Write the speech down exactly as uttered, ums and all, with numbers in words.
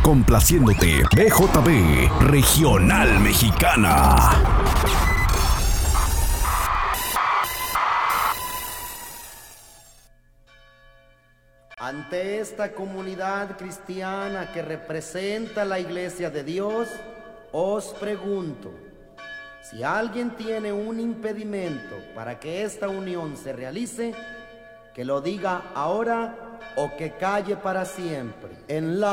Complaciéndote, B J B, Regional Mexicana. Ante esta comunidad cristiana que representa la Iglesia de Dios, os pregunto, si alguien tiene un impedimento para que esta unión se realice, que lo diga ahora o que calle para siempre. En la